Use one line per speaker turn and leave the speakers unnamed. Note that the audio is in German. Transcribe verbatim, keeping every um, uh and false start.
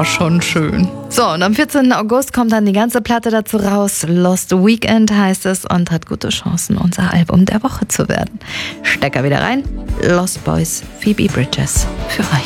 Oh, schon schön. So, und am vierzehnten August kommt dann die ganze Platte dazu raus. Lost Weekend heißt es und hat gute Chancen, unser Album der Woche zu werden. Stecker wieder rein. Lost Boys, Phoebe Bridgers für euch.